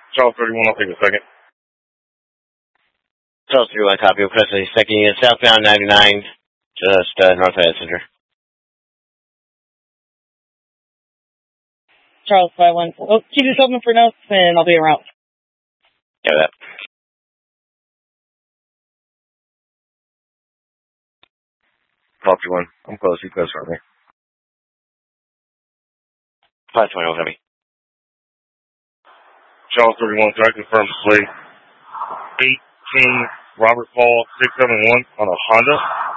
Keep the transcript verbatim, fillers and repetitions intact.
Charles thirty-one, I'll take a second. Charles thirty-one, copy. Request a second unit southbound ninety-nine, just uh, north of Ed Center. Charles five one. Well, keep this open for notes, and I'll be around. Yeah, that. Charles thirty-one, I'm close. You close for me. five twenty, copy. Charles thirty-one, can I confirm plate eight King Robert Paul six seven one on a Honda?